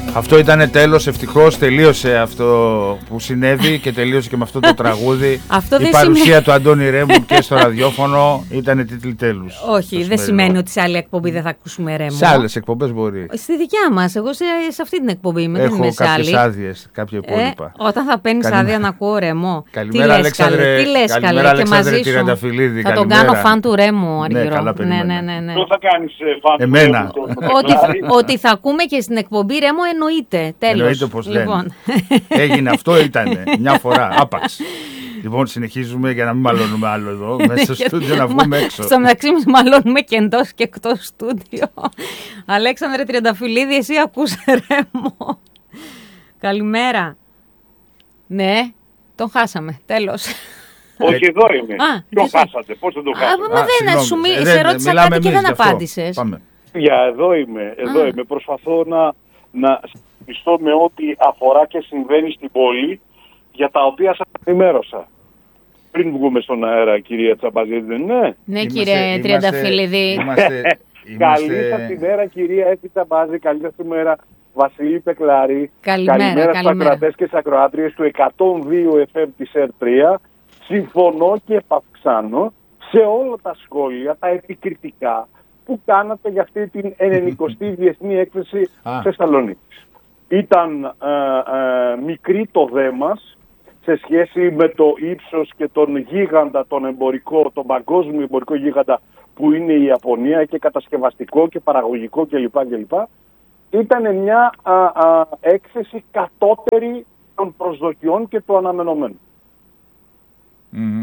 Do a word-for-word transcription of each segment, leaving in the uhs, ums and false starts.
Αυτό ήταν τέλος, ευτυχώς τελείωσε αυτό που συνέβη και τελείωσε και με αυτό το τραγούδι. Αυτό η δεν παρουσία σημαίνει... του Αντώνη Ρέμου και στο ραδιόφωνο ήταν τίτλοι τέλους. Όχι, δεν σημαίνει ότι σε άλλη εκπομπή δεν θα ακούσουμε Ρέμου. Σε άλλες εκπομπές μπορεί. Στη δικιά μας, εγώ σε, σε αυτή την εκπομπή είμαι. Έχω δεν είμαι σε κάποιες άλλη. άδειες, κάποια υπόλοιπα. Ε, όταν θα παίρνεις Καλημέρα. άδεια να ακούω Ρέμο. Καλημέρα, Αλέξανδρε. Τι λες, Καλημέρα, καλέ, Αλέξανδρε και μαζί Τριανταφυλλίδη. Θα τον κάνω φαν του Ρέμου, Αργυρό. Ναι, καλά, ναι, ναι, ναι, ναι. Πώς θα κάνεις φαν του Εμένα. Ρέμου? Ότι, ότι θα ακούμε και στην εκπομπή Ρέμο εννοείται. Τέλος. Εννοείται πως λοιπόν. λένε. Έγινε αυτό, ήταν μια φορά, άπαξ. Λοιπόν, συνεχίζουμε για να μην μαλώνουμε άλλο εδώ. Μέσα στο στούντιο να βγούμε έξω. Στο μεταξύ μας μαλώνουμε και εντός και εκτός στούντιο. Αλέξανδρε Τριανταφυλλίδη, εσύ ακούς Ρέμο. Καλημέρα. Ναι, τον χάσαμε. Τέλος. Όχι, εδώ είμαι. Α, Τον εσύ. χάσατε. Πώς δεν τον Α, χάσατε? μα Α, δεν συγγνώμη. σου μι... Ε, σε δεν- ρώτησα μιλάμε κάτι και εμείς δεν γι' αυτό. απάντησες. Πάμε. Για εδώ είμαι. Εδώ Α. είμαι. Προσπαθώ να, να πιστώ με ό,τι αφορά και συμβαίνει στην πόλη, για τα οποία σας ενημέρωσα. Πριν βγούμε στον αέρα, κυρία Τσαμπαζίδη, δεν είναι? Ναι, Είμαστε- κύριε είμαστε- Τριανταφυλλίδη. Είμαστε, Καλή είμαστε... σας ημέρα, κυρία Έφη Τσαμπάζη. Καλή σας ημέρα, Βασίλη Πεκλάρη. Καλημέρα, καλημέρα στους καλημέρα. ακροατές και στις ακροάτριες του εκατόν δύο εφ εμ της ΕΡ τρία. Συμφωνώ και επαυξάνω σε όλα τα σχόλια, τα επικριτικά που κάνατε για αυτή την ενενηκοστή Διεθνή Έκθεση Α. Θεσσαλονίκης. Ήταν ε, ε, μικρή το δε μας σε σχέση με το ύψος και τον γίγαντα, τον εμπορικό, τον παγκόσμιο εμπορικό γίγαντα που είναι η Ιαπωνία, και κατασκευαστικό και παραγωγικό κλπ. κλπ. Ήταν μια α, α, έκθεση κατώτερη των προσδοκιών και του αναμενωμένου. Μμμ.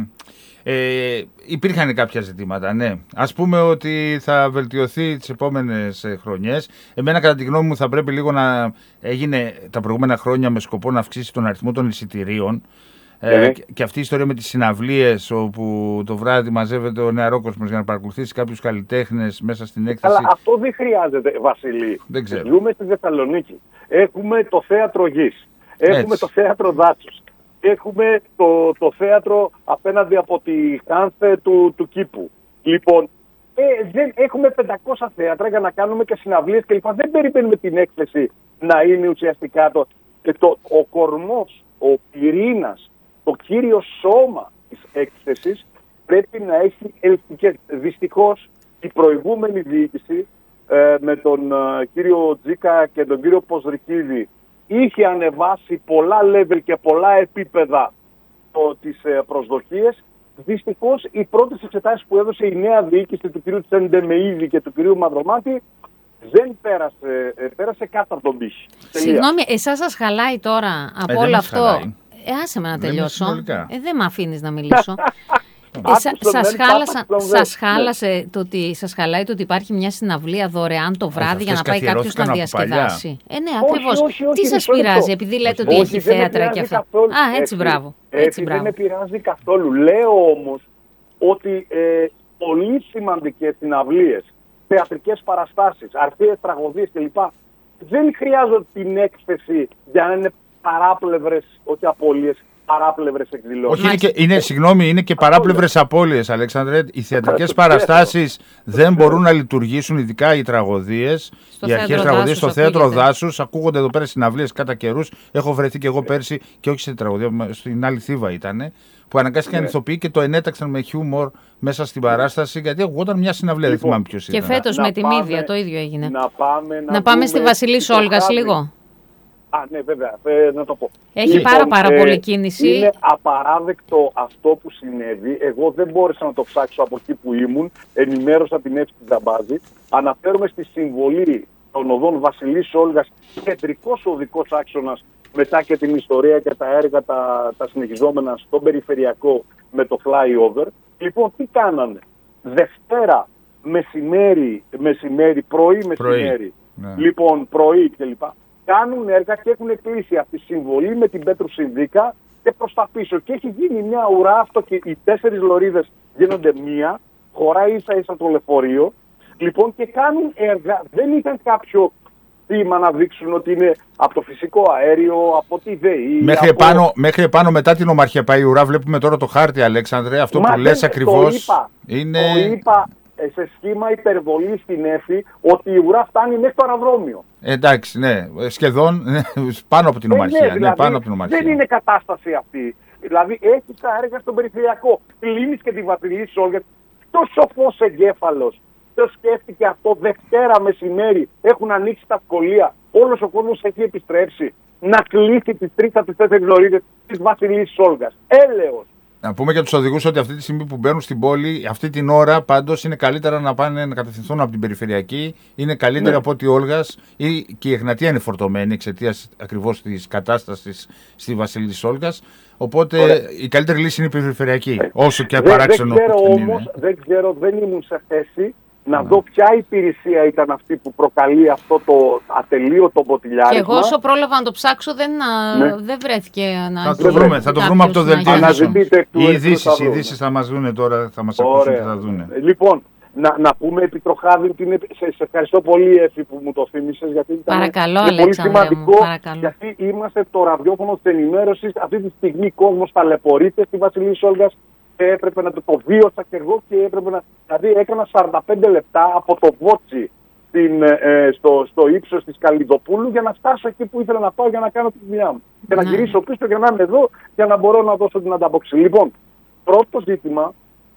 Ε, υπήρχαν κάποια ζητήματα, ναι. Ας πούμε ότι θα βελτιωθεί τις επόμενες ε, χρονιές. Εμένα, κατά τη γνώμη μου, θα πρέπει λίγο να έγινε τα προηγούμενα χρόνια με σκοπό να αυξήσει τον αριθμό των εισιτηρίων. Ε, Ναι. και, και αυτή η ιστορία με τις συναυλίες, όπου το βράδυ μαζεύεται ο νεαρόκοσμος για να παρακολουθήσει κάποιους καλλιτέχνες μέσα στην έκθεση. Αλλά αυτό δεν χρειάζεται, Βασιλή. Δεν ξέρω. Ζούμε στη Θεσσαλονίκη. Έχουμε το θέατρο Γης. Έχουμε Έτσι. το θέατρο Δάτσους. Έχουμε το, το θέατρο απέναντι από τη Χάνθε του, του κήπου. Λοιπόν, ε, δεν, έχουμε πεντακόσια θέατρα για να κάνουμε και συναυλίες κλπ. Δεν περιμένουμε την έκθεση να είναι ουσιαστικά το, και το, ο κορμός, ο πυρήνας, το κύριο σώμα της έκθεσης πρέπει να έχει ελκυκές. Δυστυχώς η προηγούμενη διοίκηση ε, με τον ε, κύριο Τζίκα και τον κύριο Ποζρικίδη είχε ανεβάσει πολλά level και πολλά επίπεδα το, τις ε, προσδοκίες. Δυστυχώς οι πρώτες εξετάσεις που έδωσε η νέα διοίκηση του κυρίου Τσεντεμεΐδη και του κυρίου Μαυρομάτη δεν πέρασε, ε, πέρασε κάτω από τον πύχη. Τελεία. Συγγνώμη, εσάς σας χαλάει τώρα από Ε, δεν όλο μας αυτό. χαλάει. Ε, άσε με να Δεν τελειώσω. είναι συνολικά. Ε, δεν με αφήνεις να μιλήσω. Ε, σα- Άκουσα, σας, δεν χάλασα, πάπα, σας ναι. χάλασε το ότι, σας χαλάει το ότι υπάρχει μια συναυλία δωρεάν το βράδυ για να αυτές πάει κάποιος να καθιερώθηκαν από διασκεδάσει. Ε, ναι, Όχι, ακριβώς. όχι, όχι, Τι σας μισό πειράζει, λεπτό. επειδή λέτε Όχι, ότι Όχι, έχει δεν με θέατρα και πειράζει αυτά. καθόλου. Α, έτσι, μπράβο. Έτσι, έτσι μπράβο. δεν με πειράζει καθόλου. Λέω όμως ότι ε, πολύ σημαντικές συναυλίες, θεατρικές παραστάσεις, αρχαίες τραγωδίες κλπ. Δεν χρειάζονται την έκθεση για να είναι παράπλευρες, όχι απώλειες, παράπλευρες εκδηλώσεις. Όχι, είναι και, είναι, συγγνώμη, είναι και παράπλευρες απώλειες, Αλέξανδρε. Οι θεατρικές παραστάσεις δεν μπορούν να λειτουργήσουν, ειδικά οι τραγωδίες, Στο οι αρχαίες θέατρο τραγωδίες, στο Δάσους θέατρο ακούγεται. Δάσους. Ακούγονται εδώ πέρα συναυλίες κατά καιρούς. Έχω βρεθεί και εγώ πέρσι, και όχι σε τραγωδία, στην άλλη Θήβα ήταν, που αναγκάστηκαν Ναι. ηθοποιοί και το ενέταξαν με χιούμορ μέσα στην παράσταση, γιατί ακούγονταν μια συναυλία. Λοιπόν, δεν θυμάμαι ποιος Και ήταν. φέτος Να με τη πάμε- Μύδια το ίδιο έγινε. Να πάμε, να Να πάμε στη δούμε Βασιλής το Όλγας χάδι. λίγο. Α, ναι, βέβαια, ε, να το πω. Έχει πάρα πάρα πολύ κίνηση. Είναι απαράδεκτο αυτό που συνέβη. Εγώ δεν μπόρεσα να το ψάξω από εκεί που ήμουν. Ενημέρωσα την Εύση Τζαμπάζη. Αναφέρομαι στη συμβολή των οδών Βασιλής Όλγας, κεντρικός οδικός άξονας, μετά και την ιστορία και τα έργα τα, τα συνεχιζόμενα στον περιφερειακό με το flyover. Λοιπόν, τι κάνανε. Δευτέρα, μεσημέρι, μεσημέρι πρωί, μεσημέρι. Ναι. Λοιπόν, πρωί κλπ. Κάνουν έργα και έχουν κλείσει αυτή τη συμβολή με την Πέτρου Συνδίκα και προς τα πίσω. Και έχει γίνει μια ουρά αυτό και οι τέσσερις λωρίδες γίνονται μία, χωράει ίσα ίσα το λεωφορείο. Λοιπόν, και κάνουν έργα. Δεν ήταν κάποιο θύμα να δείξουν ότι είναι από το φυσικό αέριο, από τη ΔΕΗ. Μέχρι, από... επάνω, μέχρι επάνω μετά την Ομαρχιαπαϊ ουρά, βλέπουμε τώρα το χάρτη, Αλέξανδρε. Αυτό Μα που δεν- λες το ακριβώς είπα. είναι. Το είπα, σε σχήμα υπερβολή στην Έφη ότι η ουρά φτάνει μέχρι το αεροδρόμιο. Εντάξει, ναι, σχεδόν πάνω από την ομαρχία. Ναι, δηλαδή, ναι, πάνω από την ομαρχία. Δεν είναι κατάσταση αυτή. Δηλαδή έχει τα έργα στον περιφερειακό. Κλείνει και τη Βασιλή Σόλγας. Το σοφός εγκέφαλος το σκέφτηκε αυτό Δευτέρα μεσημέρι. Έχουν ανοίξει τα σχολεία. Όλος ο κόσμος έχει επιστρέψει. Να κλείσει τις τρεις από τις τέσσερις λωρίδες της Βασιλής Σόλγας. Έλεος. Να πούμε για τους οδηγούς ότι αυτή τη στιγμή που μπαίνουν στην πόλη, αυτή την ώρα πάντως είναι καλύτερα να πάνε να κατευθυνθούν από την περιφερειακή. Είναι καλύτερα ναι. από ότι ο Όλγας ή και η Εγνατία είναι φορτωμένη εξαιτίας ακριβώς της κατάστασης στη Βασιλής Σόλγας. Οπότε Ωραία. η καλύτερη λύση είναι η περιφερειακή. Ε, όσο και παράξενο δεν ξέρω όμως, δεν ξέρω, δεν ήμουν σε θέση να ναι. δω ποια υπηρεσία ήταν αυτή που προκαλεί αυτό το ατελείωτο μποτιλιάρισμα. Και εγώ όσο πρόλαβα να το ψάξω δεν, ναι. δεν βρέθηκε να... Θα το βρούμε, θα το βρούμε από το δελτίο. Οι ειδήσεις, οι ειδήσεις θα μας δουν τώρα, θα μας ακούσουν και θα δουν. Λοιπόν, να, να πούμε επιτροχάδι, την, σε, σε ευχαριστώ πολύ Εφη που μου το θύμισες, γιατί ήταν παρακαλώ, είναι πολύ σημαντικό, παρακαλώ. Γιατί είμαστε το ραδιόφωνο της ενημέρωσης, αυτή τη στιγμή κόσμος ταλαιπωρείται στη Βασιλή Σόλγας. Έπρεπε να το, το βίωσα και εγώ και έπρεπε να. Δηλαδή έκανα σαράντα πέντε λεπτά από το Βότσι στην, ε, στο, στο ύψος της Καλλιδοπούλου για να φτάσω εκεί που ήθελα να πάω για να κάνω τη δουλειά μου. Και να, να γυρίσω πίσω για να είμαι εδώ για να μπορώ να δώσω την ανταπόκριση. Λοιπόν, πρώτο ζήτημα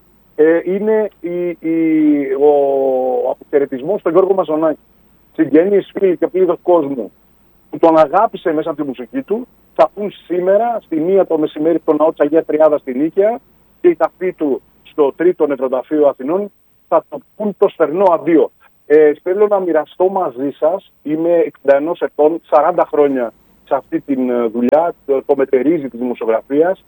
ε, είναι η, η, ο αποχαιρετισμός στον Γιώργο Μαζονάκη. Συγγενείς, φίλοι και πλήθος κόσμου που τον αγάπησε μέσα από τη μουσική του, θα πούν σήμερα στη μία το μεσημέρι στο ναό της Αγίας Τριάδας στην Νίκαια και η ταφή του στο τρίτο νεκροταφείο Αθηνών θα το πούν το στερνό αντίο. Ε, θέλω να μοιραστώ μαζί σας, είμαι εξήντα ένα ετών, σαράντα χρόνια σε αυτή τη δουλειά, το, το μετερίζει της δημοσιογραφίας,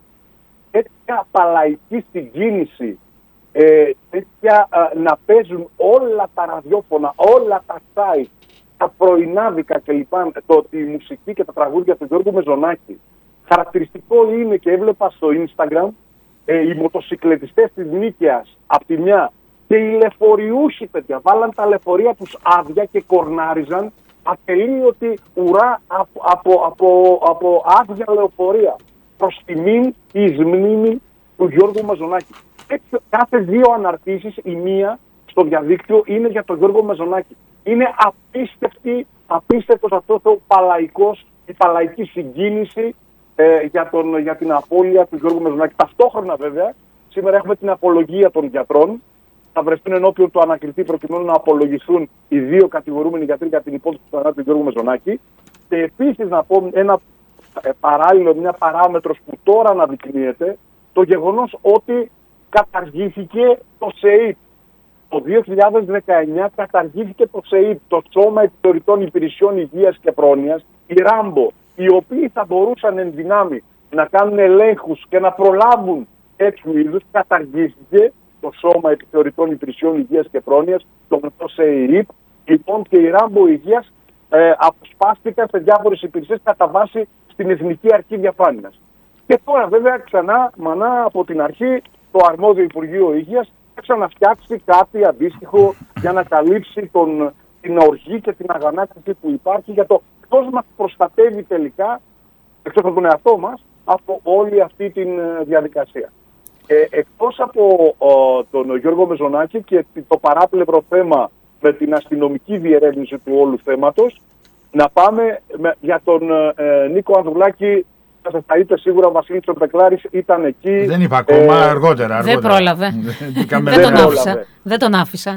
τέτοια παλαϊκή συγκίνηση, ε, τέτοια ε, να παίζουν όλα τα ραδιόφωνα, όλα τα site, τα πρωινάδικα κλπ. Το, τη μουσική και τα τραγούδια του Γιώργου Μεζονάκη. Χαρακτηριστικό είναι και έβλεπα στο Instagram ε, οι μοτοσυκλετιστές της Νίκαιας απ' τη μια και οι λεωφοριούχοι, παιδιά, βάλαν τα λεωφορεία τους άδεια και κορνάριζαν ατελείωτη ουρά από, από, από, από άδεια λεωφορεία προς τιμήν εις μνήμη του Γιώργου Μαζονάκη. Έτσι, κάθε δύο αναρτήσεις, η μία στο διαδίκτυο είναι για τον Γιώργο Μαζονάκη. Είναι απίστευτη, απίστευτος αυτός ο παλαϊκός, η παλαϊκή συγκίνηση ε, για, τον, για την απώλεια του Γιώργου Μαζονάκη. Ταυτόχρονα βέβαια, σήμερα έχουμε την απολογία των γιατρών. Θα βρεθούν ενώπιον του ανακριτή προκειμένου να απολογηθούν οι δύο κατηγορούμενοι γιατροί για την υπόθεση του θανάτου του Γιώργου Μεζονάκη. Και επίσης να πω ένα ε, παράλληλο, μια παράμετρος που τώρα αναδεικνύεται, το γεγονός ότι καταργήθηκε το ΣΕΙΠ. Το δύο χιλιάδες δεκαεννιά καταργήθηκε το ΣΕΙΠ, το Σώμα Επιθεωρητών Υπηρεσιών Υγείας και Πρόνοιας, η Ράμπο, οι οποίοι θα μπορούσαν εν δυνάμει να κάνουν ελέγχους και να προλάβουν τέτοιου είδους, καταργήθηκε το Σώμα Επιθεωρητών Υπηρεσιών Υγείας και Πρόνοιας, το γνωστό ΣΕΙΠ, λοιπόν, και η Ράμπο Υγείας ε, αποσπάστηκαν σε διάφορες υπηρεσίες κατά βάση στην Εθνική Αρχή Διαφάνειας. Και τώρα βέβαια ξανά, μανά από την αρχή, το αρμόδιο Υπουργείο Υγείας θα ξαναφτιάξει κάτι αντίστοιχο για να καλύψει τον, την οργή και την αγανάκτηση που υπάρχει για το ποιος μας προστατεύει τελικά, εκτός από τον εαυτό μας, από όλη αυτή τη διαδικασία. Ε, εκτός από ο, τον Γιώργο Μεζονάκη και το παράπλευρο θέμα με την αστυνομική διερεύνηση του όλου θέματος, να πάμε με, για τον ε, Νίκο Ανδρουλάκη. Θα τα είπε σίγουρα ο Βασίλης Τσοπεκλάρης, ήταν εκεί. Δεν είπα ακόμα, ε, αργότερα, αργότερα. Δεν πρόλαβε. δεν, τον άφησα. δεν τον άφησα.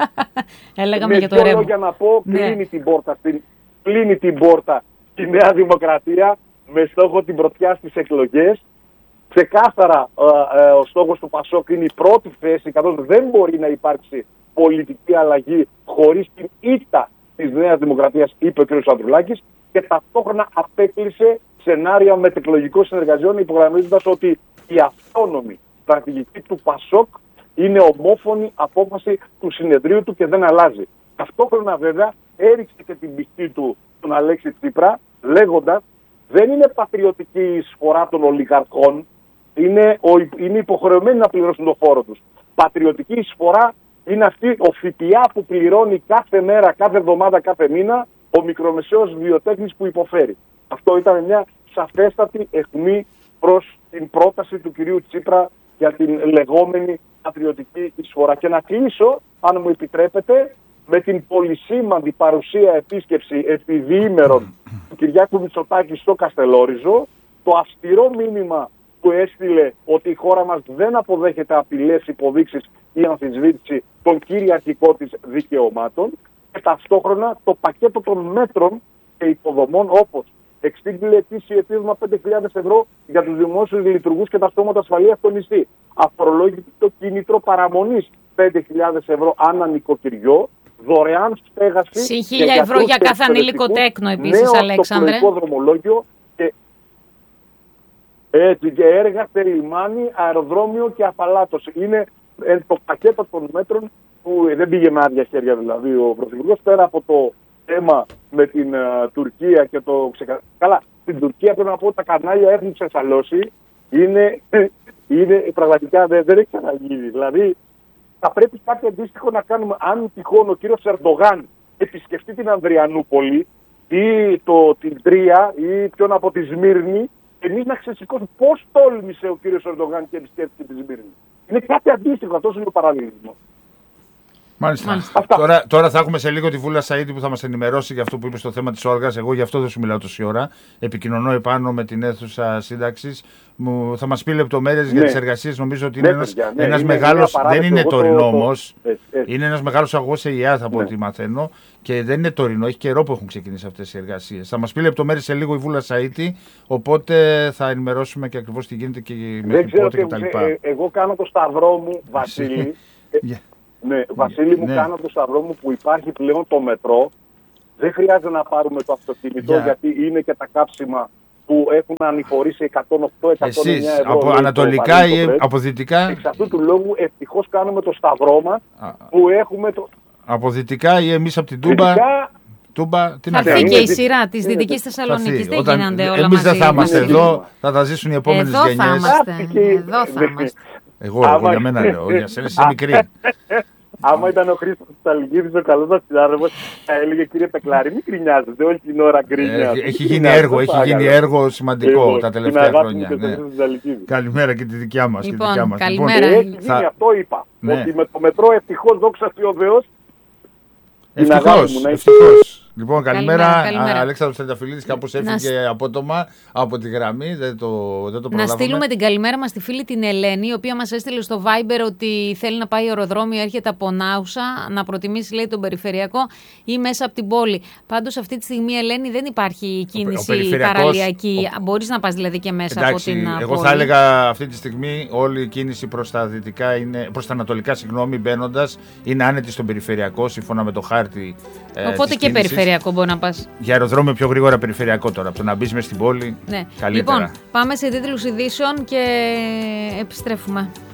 Έλεγαμε με για το ρεύμα. Για να πω, κλείνει, ναι. την πόρτα, στην, κλείνει την πόρτα η Νέα Δημοκρατία με στόχο την πρωτιά στις εκλογές. Ξεκάθαρα ε, ε, ο στόχος του Πασόκ είναι η πρώτη θέση, καθώς δεν μπορεί να υπάρξει πολιτική αλλαγή χωρίς την ήττα της Νέας Δημοκρατίας, είπε ο κ. Ανδρουλάκης, και ταυτόχρονα απέκλεισε σενάρια μετεκλογικών συνεργασιών, υπογραμμίζοντας ότι η αυτόνομη στρατηγική του Πασόκ είναι ομόφωνη απόφαση του συνεδρίου του και δεν αλλάζει. Ταυτόχρονα βέβαια έριξε και την πιστή του τον Αλέξη Τσίπρα, λέγοντας δεν είναι πατριωτική η εισφορά των ολιγαρχών, είναι, ο, είναι υποχρεωμένοι να πληρώσουν το φόρο τους. Πατριωτική εισφορά είναι αυτή ο ΦΠΑ που πληρώνει κάθε μέρα, κάθε εβδομάδα, κάθε μήνα ο μικρομεσαίος βιοτέχνης που υποφέρει. Αυτό ήταν μια σαφέστατη αιχμή προς την πρόταση του κυρίου Τσίπρα για την λεγόμενη πατριωτική εισφορά. Και να κλείσω αν μου επιτρέπετε, με την πολυσήμαντη παρουσία επίσκεψη επί διήμερων του Κυριάκου Μητσοτάκη στο Καστελόριζο, το αυστηρό μήνυμα που έστειλε ότι η χώρα μας δεν αποδέχεται απειλές, υποδείξεις ή αμφισβήτηση των κυριαρχικών της δικαιωμάτων, και ταυτόχρονα το πακέτο των μέτρων και υποδομών, όπως εξήγηλε ετήσιο επίδομα πέντε χιλιάδες ευρώ για τους δημόσιους λειτουργούς και τα στρώματα ασφαλείας στο νησί, αφορολόγητο κίνητρο παραμονής πέντε χιλιάδες ευρώ ανά νοικοκυριό, δωρεάν στέγαση. Συν χίλια ευρώ για κάθε ανήλικο τέκνο επίσης, Αλέξανδρε. Νέο δρομολόγιο και, έτσι, και έργα σε λιμάνι, αεροδρόμιο και αφαλάτωση. Είναι ε, το πακέτο των μέτρων που ε, δεν πήγε με άδεια χέρια δηλαδή ο Πρωθυπουργός, πέρα από το θέμα με την uh, Τουρκία και το ξεκα... Καλά, στην Τουρκία πρέπει να πω ότι τα κανάλια έχουν ξεσαλώσει. Είναι, είναι πραγματικά δεν, δεν έχει ξαναγίνει. Δηλαδή, θα πρέπει κάτι αντίστοιχο να κάνουμε αν τυχόν ο κύριος Ερντογάν επισκεφτεί την Ανδριανούπολη ή το, την Τρία ή ποιον από τη Σμύρνη, εμείς να ξεσηκώσουμε πώς τόλμησε ο κύριος Ερντογάν και επισκέφτηκε τη Σμύρνη. Είναι κάτι αντίστοιχο, αυτός είναι ο παραλληλισμός. Μάλιστα. Μάλιστα. Τώρα, τώρα θα έχουμε σε λίγο τη Βούλα Σαΐτη που θα μας ενημερώσει για αυτό που είπε στο θέμα της Όλγας. Εγώ γι' αυτό δεν σου μιλάω τόση ώρα. Επικοινωνώ επάνω με την αίθουσα σύνταξης. Μου, θα μας πει λεπτομέρειες ναι. για τις εργασίες. Νομίζω ότι είναι ναι, ένας, ναι, ένας είναι μεγάλος. Δεν είναι τωρινό όμως. Είναι ένας μεγάλος αγωγός σε ΙΑ, από ό,τι ναι. μαθαίνω. Και δεν είναι τωρινό. Έχει καιρό που έχουν ξεκινήσει αυτές οι εργασίες. Θα μας πει λεπτομέρειες σε λίγο η Βούλα Σαΐτη. Οπότε θα ενημερώσουμε και ακριβώς τι γίνεται και μέχρι πότε κτλ. Εγώ κάνω το σταυρό μου, Βασίλη. Ναι, Βασίλη μου, ναι. κάνω το σταυρό μου που υπάρχει πλέον το μετρό. Δεν χρειάζεται να πάρουμε το αυτοκίνητο, yeah. γιατί είναι και τα κάψιμα που έχουν ανηφορήσει εκατόν οκτώ εκατόν εννιά ευρώ. Από ανατολικά ή από δυτικά. Εξ αυτού του λόγου ευτυχώς κάνουμε το σταυρό μας ah. που έχουμε το... Από δυτικά ή εμείς από την Τούμπα. Δυτικά... Τούμπα, τι θα έρθει και η σειρά της Δυτικής Θεσσαλονίκης. Δεν γίνονται όλα εμείς δεν θα είμαστε εδώ, θα τα ζήσουν οι επόμενες γενιές. Εδώ θα είμαστε. Εδώ θα είμαστε. Εγώ, εγώ για μένα λέω, για σένα είσαι μικρή. Άμα ήταν ο Χρήστος Τσαλικίδης ο καλός μας συνάδελφος, θα έλεγε κύριε Πεκλάρη, μην κρινιάζετε, όλη την ώρα γκρινιάζετε. Έχει γίνει έργο, έχει γίνει έργο σημαντικό τα τελευταία χρόνια. Καλημέρα και τη δικιά μας. Λοιπόν, καλημέρα. Έχει γίνει, αυτό είπα, ότι με το μετρό ευτυχώς, δόξα τω Θεώ. Ευτυχώς, ευτυχώς. Λοιπόν, καλημέρα, καλημέρα. Αλέξανδρος Τριανταφυλλίδης, κάπως έφυγε να... απότομα από τη γραμμή, δεν το, δεν το προλάβαμε. Να στείλουμε την καλημέρα μας στη φίλη την Ελένη, η οποία μας έστειλε στο Viber ότι θέλει να πάει αεροδρόμιο, έρχεται από Νάουσα, να προτιμήσει λέει τον περιφερειακό ή μέσα από την πόλη. Πάντως αυτή τη στιγμή, Ελένη, δεν υπάρχει κίνηση παραλιακή. Ο... Μπορείς να πας δηλαδή και μέσα εντάξει, από την εγώ πόλη. Εγώ θα έλεγα αυτή τη στιγμή όλη η κίνηση προς τα δυτικά, είναι, προς τα ανατολικά, συγγνώμη, μπαίνοντας, είναι άνετη στον περιφερειακό, σύμφωνα με το χάρτη. Οπότε και περιφερειακό μπορεί να πας. Για αεροδρόμιο πιο γρήγορα περιφερειακό τώρα. Από το να μπεις μες στην πόλη. Ναι. Καλύτερα. Λοιπόν, πάμε σε τίτλους ειδήσεων και επιστρέφουμε.